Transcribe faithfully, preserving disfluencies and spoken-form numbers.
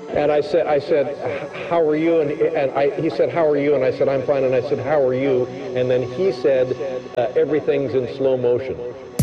And I said, I said, how are you? And, and I, he said, how are you? And I said, I'm fine. And I said, how are you? And then he said, uh, everything's in slow motion.